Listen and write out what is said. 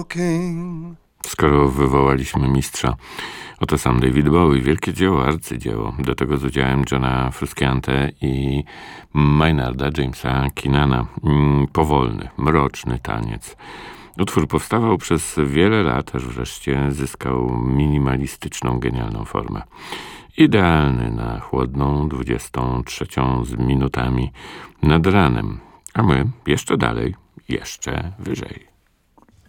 Skoro wywołaliśmy mistrza, oto sam David Bowie, wielkie dzieło, arcydzieło, do tego z udziałem Johna Frusciante i Maynarda Jamesa Keenana. Powolny, mroczny taniec. Utwór powstawał przez wiele lat, aż wreszcie zyskał minimalistyczną, genialną formę. Idealny na chłodną 23 z minutami nad ranem, a my jeszcze dalej, jeszcze wyżej.